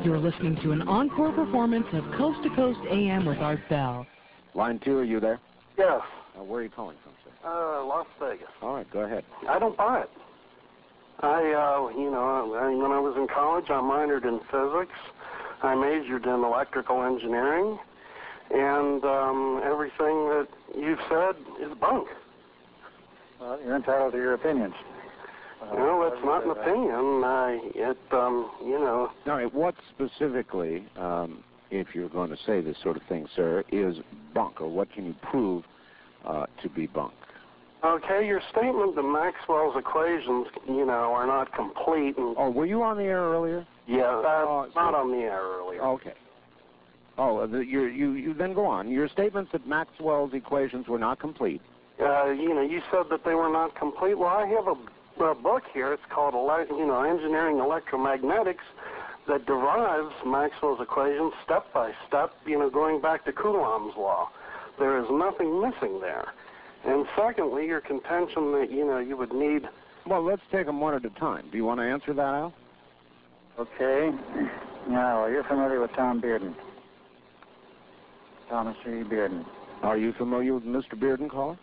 You're listening to an encore performance of Coast to Coast AM with Art Bell. Line 2, are you there? Yes. Where are you calling from, sir? Las Vegas. All right, go ahead. I don't buy it. When I was in college, I minored in physics. I majored in electrical engineering. And everything that you've said is bunk. Well, you're entitled to your opinions. No, it's not an opinion. All right, what specifically, if you're going to say this sort of thing, sir, is bunk, or what can you prove to be bunk? Okay, your statement that Maxwell's equations, are not complete. And were you on the air earlier? Yeah, not on the air earlier. Okay. You then go on. Your statements that Maxwell's equations were not complete. You said that they were not complete. Well, I have a book here. It's called, Engineering Electromagnetics, that derives Maxwell's equations step by step, going back to Coulomb's law. There is nothing missing there. And secondly, your contention that, you would need... Well, let's take them one at a time. Do you want to answer that, Al? Okay. Now, you're familiar with Tom Bearden. Thomas C. Bearden. Are you familiar with Mr. Bearden, caller?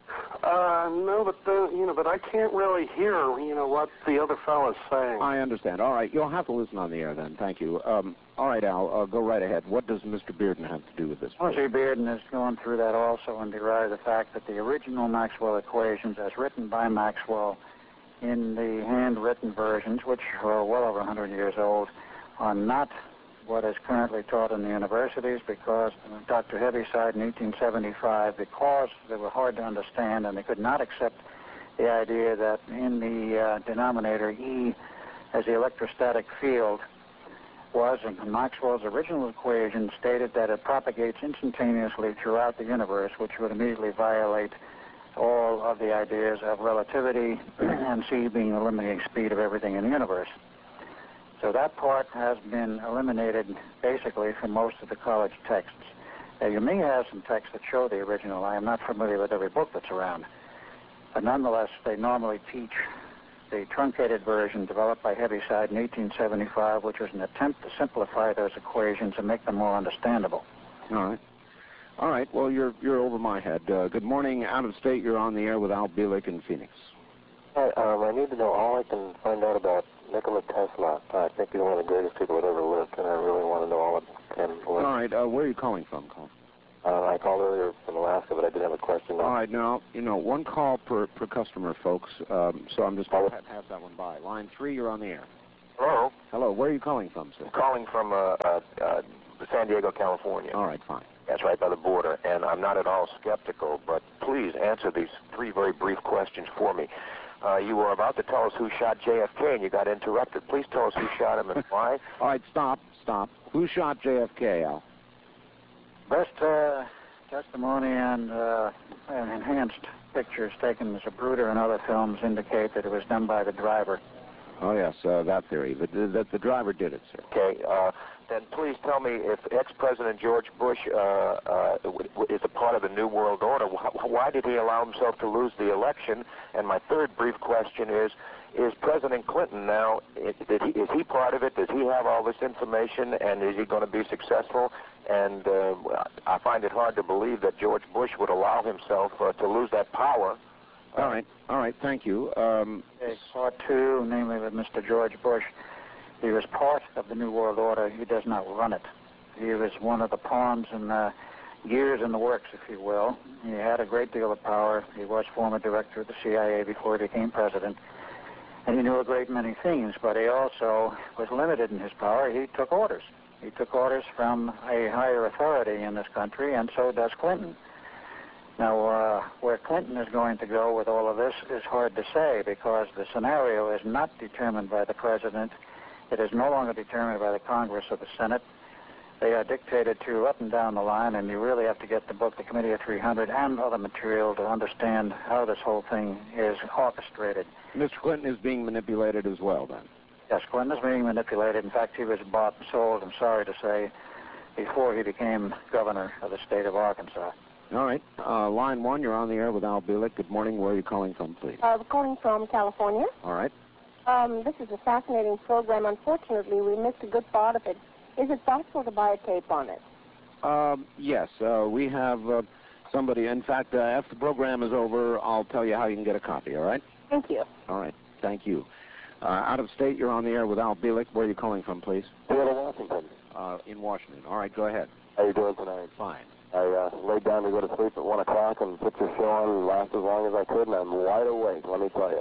No, but I can't really hear, what the other fellow's saying. I understand. All right, you'll have to listen on the air then. Thank you. All right, Al, go right ahead. What does Mr. Bearden have to do with this? Well, Bearden has gone through that also and derived the fact that the original Maxwell equations, as written by Maxwell in the handwritten versions, which are well over 100 years old, are not what is currently taught in the universities, because Dr. Heaviside in 1875, because they were hard to understand and they could not accept the idea that in the denominator E as the electrostatic field was, and Maxwell's original equation stated that it propagates instantaneously throughout the universe, which would immediately violate all of the ideas of relativity and C being the limiting speed of everything in the universe. So that part has been eliminated basically from most of the college texts. Now, you may have some texts that show the original. I am not familiar with every book that's around. But nonetheless, they normally teach the truncated version developed by Heaviside in 1875, which was an attempt to simplify those equations and make them more understandable. All right. Well, you're over my head. Good morning. Out of state, you're on the air with Al Bielek in Phoenix. Hi, I need to know all I can find out about Nikola Tesla. I think he's one of the greatest people that ever lived, and I really want to know all I can. All right. Where are you calling from, Colin? I called earlier from Alaska, but I did have a question. All right. Now, one call per customer, folks, so I'm just going to pass that one by. Line 3, you're on the air. Hello. Hello. Where are you calling from, sir? I'm calling from San Diego, California. All right, fine. That's right by the border, and I'm not at all skeptical, but please answer these 3 very brief questions for me. You were about to tell us who shot JFK, and you got interrupted. Please tell us who shot him and why. All right, stop. Who shot JFK, Al? Best testimony and enhanced pictures taken as a Brooder and other films indicate that it was done by the driver. Oh, yes, that theory. That the driver did it, sir. Okay. Then please tell me if ex-President George Bush is a part of the New World Order. Why did he allow himself to lose the election? And my third brief question is President Clinton now, is he part of it? Does he have all this information, and is he going to be successful? And I find it hard to believe that George Bush would allow himself to lose that power. All right, thank you. Part 2, namely with Mr. George Bush. He was part of the New World Order. He does not run it. He was one of the pawns and gears in the works, if you will. He had a great deal of power. He was former director of the CIA before he became president. And he knew a great many things, but he also was limited in his power. He took orders. He took orders from a higher authority in this country, and so does Clinton. Now, where Clinton is going to go with all of this is hard to say, because the scenario is not determined by the president. It is no longer determined by the Congress or the Senate. They are dictated to up and down the line, and you really have to get the book, The Committee of 300, and other material to understand how this whole thing is orchestrated. Mr. Clinton is being manipulated as well, then? Yes, Clinton is being manipulated. In fact, he was bought and sold, I'm sorry to say, before he became governor of the state of Arkansas. All right. Line 1, you're on the air with Al Bielek. Good morning. Where are you calling from, please? I'm calling from California. All right. This is a fascinating program. Unfortunately, we missed a good part of it. Is it possible to buy a tape on it? Yes, we have somebody. In fact, after the program is over, I'll tell you how you can get a copy, all right? Thank you. All right, thank you. Out of state, you're on the air with Al Bielek. Where are you calling from, please? Seattle, Washington. In Washington. All right, go ahead. How you doing tonight? Fine. I laid down to go to sleep at 1 o'clock and put your show on and last as long as I could, and I'm wide awake, let me tell you.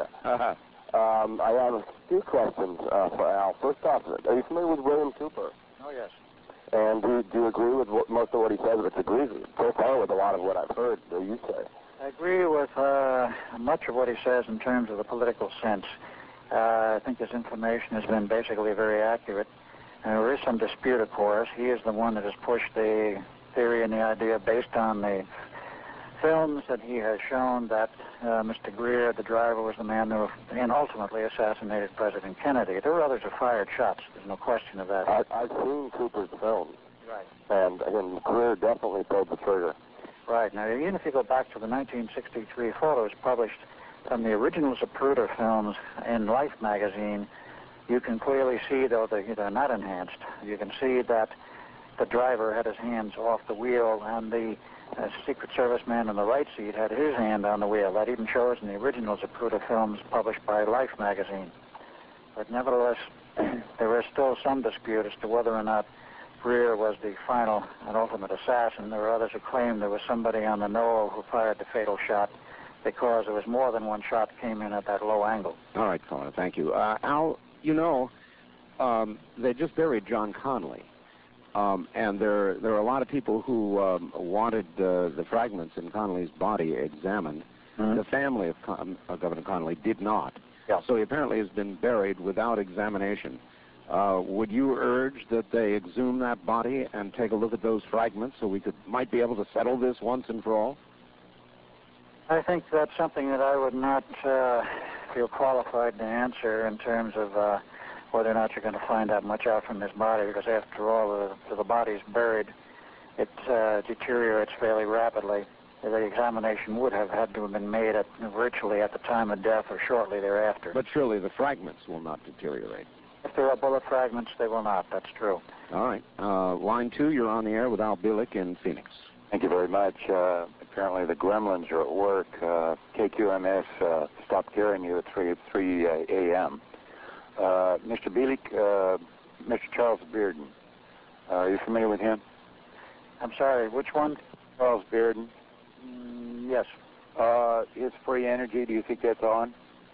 I have a few questions for Al. First off, are you familiar with William Cooper? Oh, yes. And do you agree with most of what he says, which agrees so far with a lot of what I've heard that you say? I agree with much of what he says in terms of the political sense. I think his information has been basically very accurate. And there is some dispute, of course. He is the one that has pushed the theory and the idea based on the films that he has shown that Mr. Greer, the driver, was the man who ultimately assassinated President Kennedy. There were others who fired shots. There's no question of that. I've seen Cooper's films. Right. And Greer definitely pulled the trigger. Right. Now, even if you go back to the 1963 photos published from the original Zapruder films in Life magazine, you can clearly see, though they're not enhanced, you can see that the driver had his hands off the wheel and the Secret Service man in the right seat had his hand on the wheel. That even shows in the original Zapruder films published by Life magazine. But nevertheless, there is still some dispute as to whether or not Greer was the final and ultimate assassin. There are others who claim there was somebody on the knoll who fired the fatal shot because there was more than one shot that came in at that low angle. All right, Colin, thank you. Al, you know, they just buried John Connolly. And there are a lot of people who wanted the fragments in Connolly's body examined. Mm-hmm. The family of Governor Connolly did not. Yeah. So he apparently has been buried without examination. Would you urge that they exhume that body and take a look at those fragments so we might be able to settle this once and for all? I think that's something that I would not feel qualified to answer in terms of whether or not you're going to find that much out from his body, because after all, the body's buried, it deteriorates fairly rapidly. The examination would have had to have been made virtually at the time of death or shortly thereafter. But surely the fragments will not deteriorate. If there are bullet fragments, they will not. That's true. All right. Line 2, you're on the air with Al Bielek in Phoenix. Thank you very much. Apparently the gremlins are at work. KQMS stopped carrying you at 3 a.m. Mr. Bielek, Mr. Charles Bearden. Are you familiar with him? I'm sorry, which one? Charles Bearden. Yes. Is free energy, do you think that's on?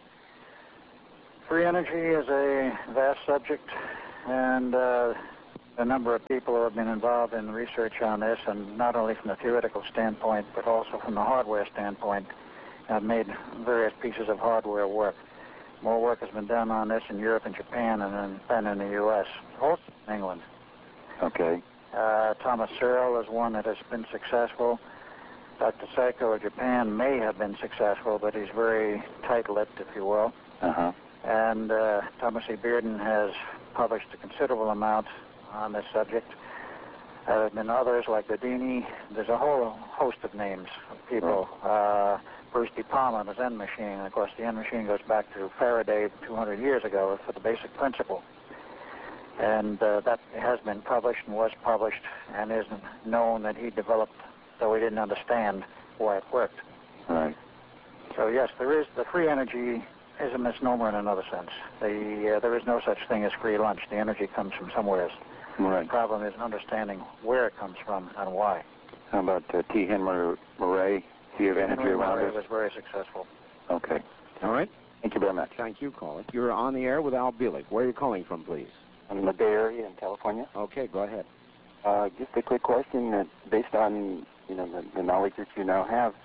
Free energy is a vast subject, and a number of people who have been involved in research on this, and not only from the theoretical standpoint, but also from the hardware standpoint, have made various pieces of hardware work. More work has been done on this in Europe and Japan than in the U.S., also in England. Okay. Thomas Searle is one that has been successful. Dr. Saiko of Japan may have been successful, but he's very tight-lipped, if you will. Uh-huh. And Thomas E. Bearden has published a considerable amount on this subject. There have been others like Bedini. There's a whole host of names of people. Bruce De Palma, the Zen machine. And of course, the Zen machine goes back to Faraday 200 years ago for the basic principle. And that has been published and was published and is known that he developed, though he didn't understand why it worked. Right. So yes, there is the free energy is a misnomer in another sense. There is no such thing as free lunch. The energy comes from somewhere else. Right. The problem is understanding where it comes from and why. How about T. Henry Murray? Do you have energy around it? Henry was very successful. Okay. All right. Thank you very much. Thank you, caller. You're on the air with Al Bielek. Where are you calling from, please? I'm in the Bay Area in California. Okay, go ahead. Just a quick question. Based on the knowledge that you now have,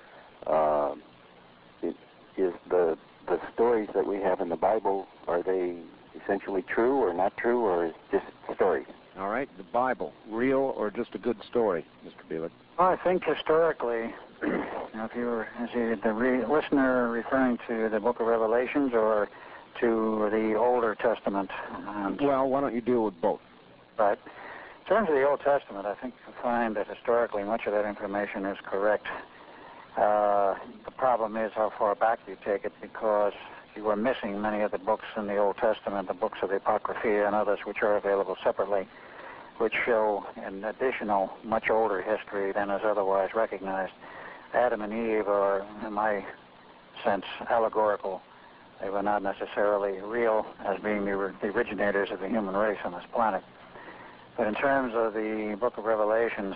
is the stories that we have in the Bible, are they essentially true or not true, or is just stories? All right, the Bible, real or just a good story, Mr. Bielek? Well, I think historically, if you were, is the listener referring to the Book of Revelations or to the Older Testament? Well, why don't you deal with both? Right. In terms of the Old Testament, I think you find that historically much of that information is correct. The problem is how far back you take it, because you were missing many of the books in the Old Testament, the books of the Apocrypha and others which are available separately, which show an additional, much older history than is otherwise recognized. Adam and Eve are, in my sense, allegorical. They were not necessarily real as being the originators of the human race on this planet. But in terms of the Book of Revelations,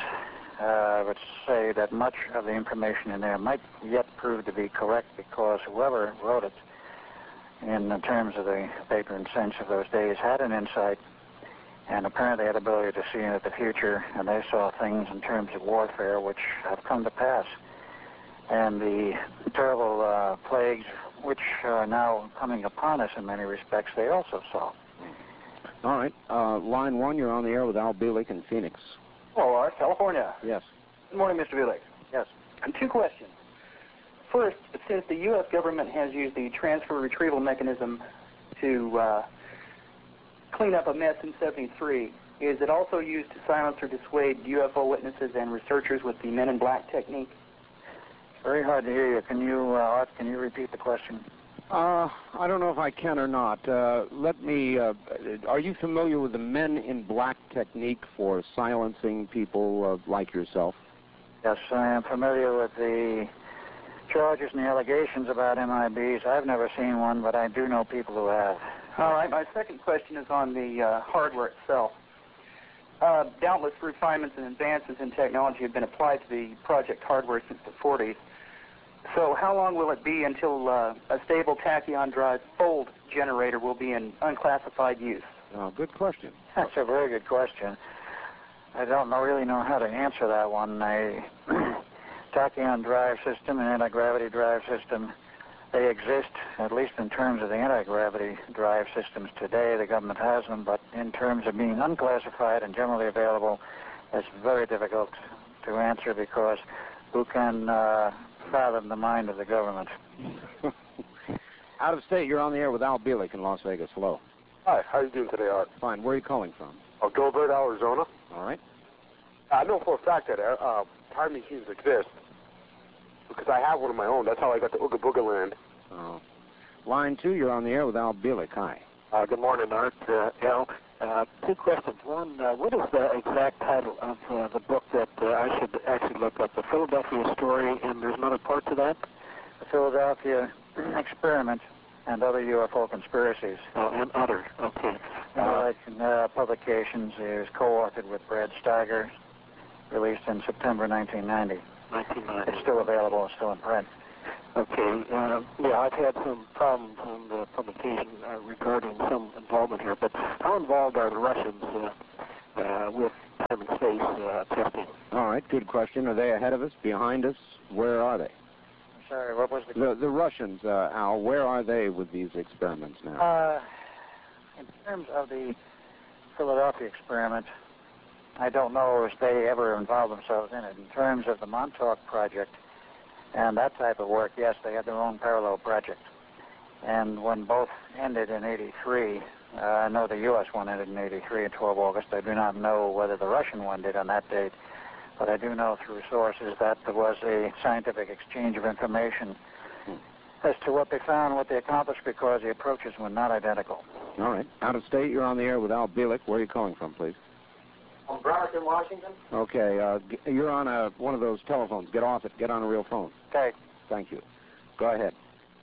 I would say that much of the information in there might yet prove to be correct, because whoever wrote it, in terms of the patron saints of those days, had an insight and apparently had ability to see into the future, and they saw things in terms of warfare which have come to pass. And the terrible plagues which are now coming upon us in many respects, they also saw. All right. Line 1, you're on the air with Al Bielek in Phoenix. Hello, Art. California. Yes. Good morning, Mr. Bielek. Yes. And 2 questions. First, since the U.S. government has used the transfer retrieval mechanism to clean up a mess in 73, is it also used to silence or dissuade UFO witnesses and researchers with the Men in Black technique? Very hard to hear you. Can you, Art, can you repeat the question? I don't know if I can or not. Let me, are you familiar with the Men in Black technique for silencing people like yourself? Yes, I am familiar with the charges and the allegations about MIBs. I've never seen one, but I do know people who have. All right. My second question is on the hardware itself. Doubtless refinements and advances in technology have been applied to the project hardware since the 40s. So how long will it be until a stable tachyon drive fold generator will be in unclassified use? Good question. That's a very good question. I don't really know how to answer that one. A tachyon drive system and anti-gravity drive system, they exist, at least in terms of the anti-gravity drive systems today. The government has them, but in terms of being unclassified and generally available, it's very difficult to answer, because who can fathom the mind of the government? Out of state, you're on the air with Al Bielek in Las Vegas. Hello. Hi, how are you doing today, Art? Fine. Where are you calling from? Gilbert, Arizona. All right. I know for a fact that time machines exist, because I have one of my own. That's how I got the Ooga Booga Land. Oh. Line 2, you're on the air with Al Bielek. Hi. Good morning, Art. Al. 2 questions. One, what is the exact title of the book that I should actually look up? The Philadelphia Story, and there's another part to that? The Philadelphia Experiment and Other UFO Conspiracies. Oh, and other. Okay. Publications is co-authored with Brad Steiger, released in September 1990. 1990. It's still available, it's still in print. Okay. Yeah, I've had some problems on the publication regarding some involvement here, but how involved are the Russians with time and space testing? All right, good question. Are they ahead of us, behind us? Where are they? I'm sorry, what was the Russians, Al, where are they with these experiments now? In terms of the Philadelphia experiment, I don't know if they ever involved themselves in it. In terms of the Montauk Project and that type of work, yes, they had their own parallel project. And when both ended in 83, I know the U.S. one ended in 83 at 12 August. I do not know whether the Russian one did on that date, but I do know through sources that there was a scientific exchange of information as to what they found, what they accomplished, because the approaches were not identical. All right. Out of state, you're on the air with Al Bielek. Where are you calling from, please? From Bremerton, Washington. Okay. You're on one of those telephones. Get off it. Get on a real phone. Okay. Thank you. Go ahead.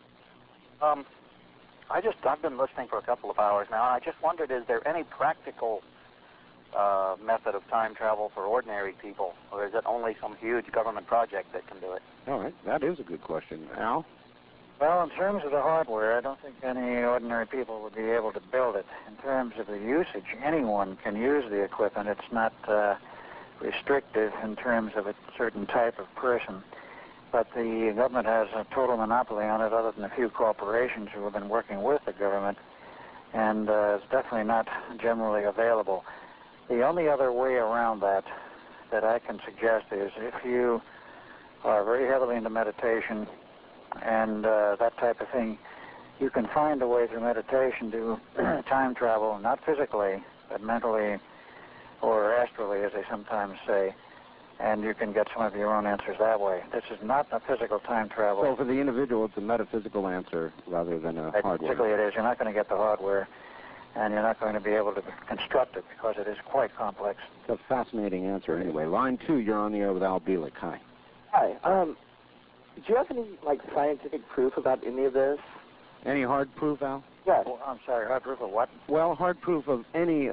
I've been listening for a couple of hours now. I just wondered, is there any practical method of time travel for ordinary people, or is it only some huge government project that can do it? All right. That is a good question. Al? Well, in terms of the hardware, I don't think any ordinary people would be able to build it. In terms of the usage, anyone can use the equipment. It's not restrictive in terms of a certain type of person. But the government has a total monopoly on it, other than a few corporations who have been working with the government, and it's definitely not generally available. The only other way around that I can suggest is, if you are very heavily into meditation and that type of thing, you can find a way through meditation to time travel, not physically, but mentally or astrally, as they sometimes say, and you can get some of your own answers that way. This is not a physical time travel. So for the individual, it's a metaphysical answer rather than a hardware. Particularly it is. You're not going to get the hardware, and you're not going to be able to construct it because it is quite complex. It's a fascinating answer anyway. Line 2, you're on the air with Al Bielek. Hi. Hi. Do you have any, scientific proof about any of this? Any hard proof, Al? Yes. Oh, I'm sorry, hard proof of what? Well, hard proof of any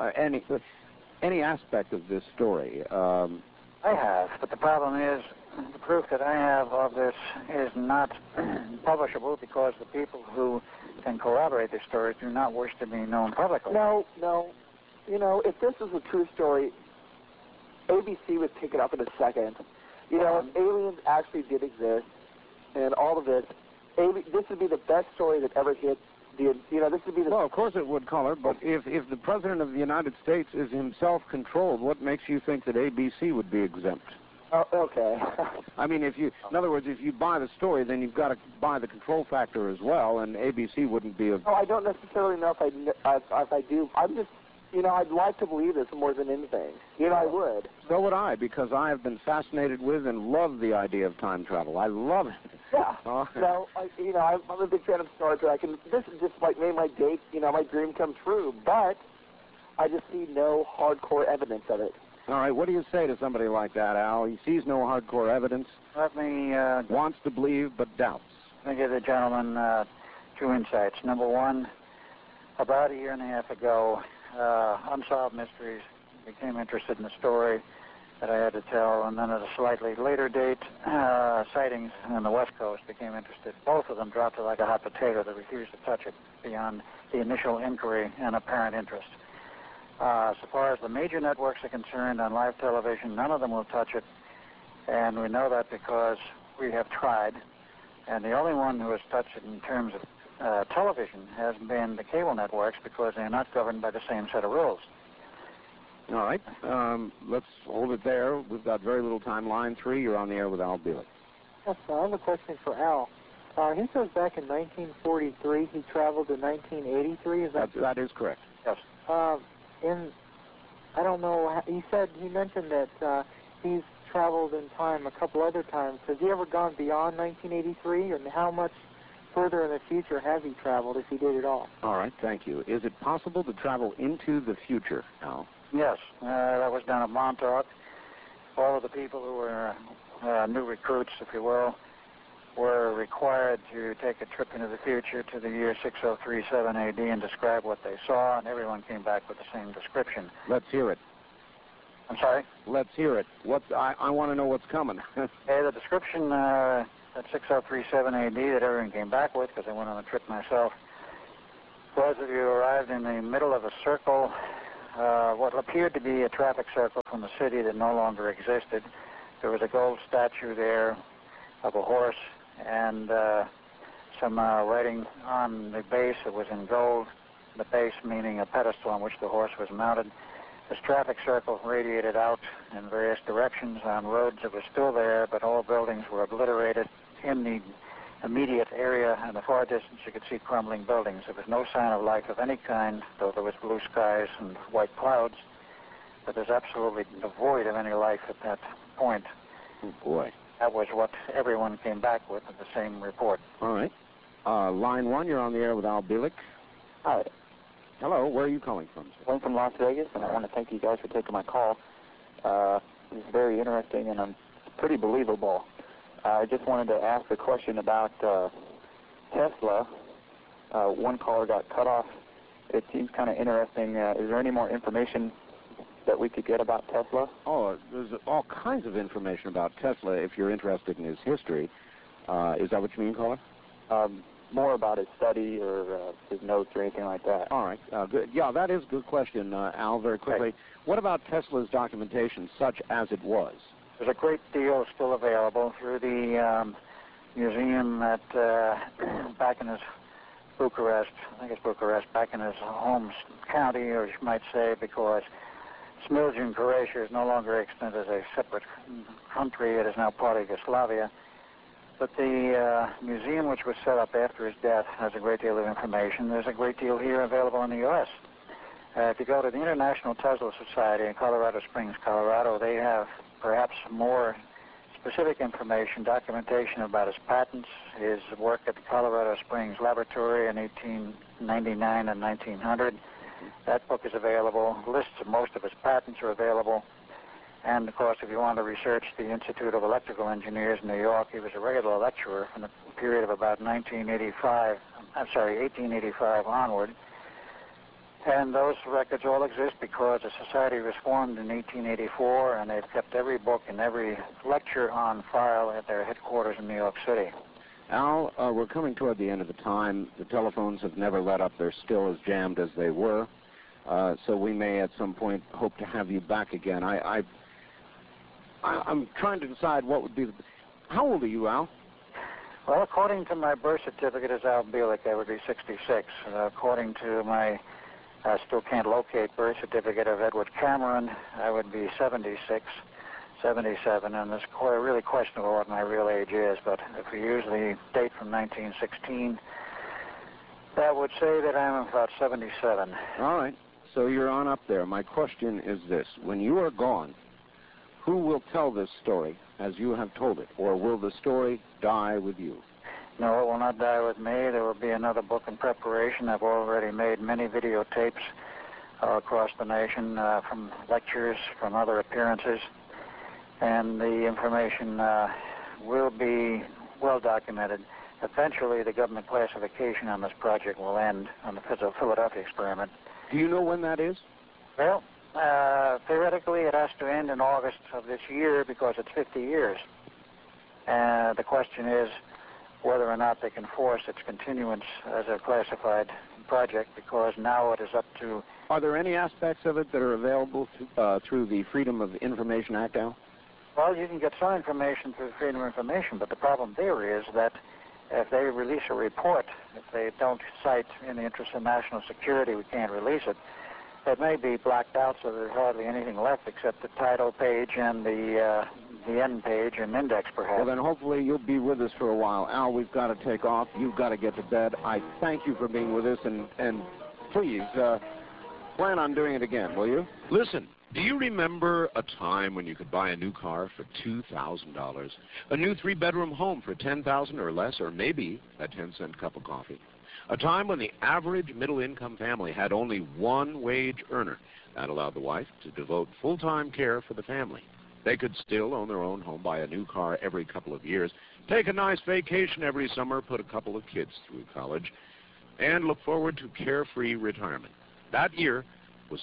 aspect of this story. I have, but the problem is the proof that I have of this is not publishable because the people who can corroborate this story do not wish to be known publicly. No. If this was a true story, ABC would pick it up in a second. If aliens actually did exist and all of this, this would be the best story that ever hit this would be the... Well, of course it would, caller, but if the President of the United States is himself controlled, what makes you think that ABC would be exempt? Oh, okay. I mean, in other words, if you buy the story, then you've got to buy the control factor as well, and ABC wouldn't be... No, I don't necessarily know if I do. I'm just... I'd like to believe this more than anything. I would. So would I, because I have been fascinated with and love the idea of time travel. I love it. Yeah. I'm a big fan of Star Trek, and this is just made my date, my dream come true. But I just see no hardcore evidence of it. All right, what do you say to somebody like that, Al? He sees no hardcore evidence. Let me... wants to believe, but doubts. Let me give the gentleman 2 insights. Number one, about a year and a half ago, Unsolved Mysteries became interested in the story that I had to tell, and then at a slightly later date, sightings on the West Coast became interested. Both of them dropped it like a hot potato. They refused to touch it beyond the initial inquiry and apparent interest. So far as the major networks are concerned on live television, none of them will touch it, and we know that because we have tried, and the only one who has touched it in terms of television has been the cable networks because they're not governed by the same set of rules. All right. Let's hold it there. We've got very little time. Line 3, you're on the air with Al Bielek. Yes, I have a question for Al. He says back in 1943 he traveled to 1983. That is correct. Yes. I don't know. He mentioned that he's traveled in time a couple other times. Has he ever gone beyond 1983, and how much further in the future has he traveled, if he did at all? All right, thank you. Is it possible to travel into the future, Al? Yes, that was done at Montauk. All of the people who were new recruits, if you will, were required to take a trip into the future to the year 6037 AD and describe what they saw, and everyone came back with the same description. Let's hear it. I'm sorry? Let's hear it. I want to know what's coming. The description at 6037 AD that everyone came back with, because I went on a trip myself, was that you arrived in the middle of a circle, what appeared to be a traffic circle from a city that no longer existed. There was a gold statue there of a horse and some writing on the base. It was in gold, the base meaning a pedestal on which the horse was mounted. This traffic circle radiated out in various directions on roads that were still there, but all buildings were obliterated. In the immediate area in the far distance, you could see crumbling buildings. There was no sign of life of any kind, though there was blue skies and white clouds. But there's absolutely devoid of any life at that point. Oh, boy. That was what everyone came back with in the same report. All right. Line 1, you're on the air with Al Bielek. Hi. Hello, where are you calling from, sir? I'm from Las Vegas, and I want to thank you guys for taking my call. It's very interesting and pretty believable. I just wanted to ask a question about Tesla. One caller got cut off. It seems kind of interesting. Is there any more information that we could get about Tesla? Oh, there's all kinds of information about Tesla if you're interested in his history. Is that what you mean, caller? More about his study or his notes or anything like that. All right. Good. Yeah, that is a good question, Al, very quickly. Right. What about Tesla's documentation, such as it was? There's a great deal still available through the museum at back in his Bucharest, I think it's Bucharest, back in his home county, or you might say, because Smilj in Croatia is no longer extant as a separate country. It is now part of Yugoslavia. But the museum, which was set up after his death, has a great deal of information. There's a great deal here available in the U.S. If you go to the International Tesla Society in Colorado Springs, Colorado, they have perhaps more specific information, documentation about his patents, his work at the Colorado Springs Laboratory in 1899 and 1900. That book is available. Lists of most of his patents are available. And, of course, if you want to research the Institute of Electrical Engineers in New York, he was a regular lecturer from the period of about 1885 onward. And those records all exist because the society was formed in 1884, and they've kept every book and every lecture on file at their headquarters in New York City. Al, we're coming toward the end of the time. The telephones have never let up. They're still as jammed as they were. So we may at some point hope to have you back again. I'm trying to decide what would be the... How old are you, Al? Well, according to my birth certificate as Al Bielek, I would be 66. According to my... I still can't locate birth certificate of Edward Cameron, I would be 76, 77, and it's really questionable what my real age is, but if we use the date from 1916, that would say that I'm about 77. All right, so you're on up there. My question is this. When you are gone, who will tell this story as you have told it, or will the story die with you? No, it will not die with me. There will be another book in preparation. I've already made many videotapes across the nation from lectures, from other appearances, and the information will be well documented. Eventually, the government classification on this project will end on the Philadelphia experiment. Do you know when that is? Well, theoretically, it has to end in August of this year because it's 50 years. The question is whether or not they can force its continuance as a classified project, because now it is up to... Are there any aspects of it that are available through the Freedom of Information Act, Al? Well, you can get some information through Freedom of Information, but the problem there is that if they release a report, if they don't cite in the interest of national security, we can't release it. It may be blacked out so there's hardly anything left except the title page and the end page and index, perhaps. Well, then hopefully you'll be with us for a while. Al, we've got to take off. You've got to get to bed. I thank you for being with us, and please plan on doing it again, will you? Listen, do you remember a time when you could buy a new car for $2,000, a new 3-bedroom home for $10,000 or less, or maybe a 10-cent cup of coffee? A time when the average middle-income family had only one wage earner. That allowed the wife to devote full-time care for the family. They could still own their own home, buy a new car every couple of years, take a nice vacation every summer, put a couple of kids through college, and look forward to carefree retirement. That year was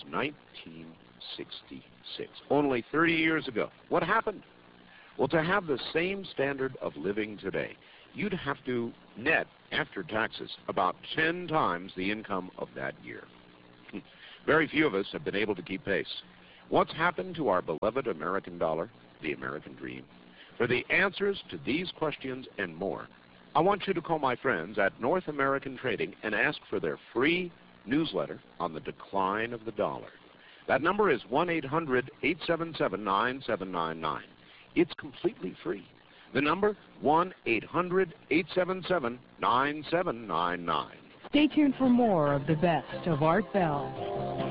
1966, only 30 years ago. What happened? Well, to have the same standard of living today, you'd have to net, after taxes, about 10 times the income of that year. Very few of us have been able to keep pace. What's happened to our beloved American dollar, the American dream? For the answers to these questions and more, I want you to call my friends at North American Trading and ask for their free newsletter on the decline of the dollar. That number is 1-800-877-9799. It's completely free. The number, 1-800-877-9799. Stay tuned for more of the best of Art Bell.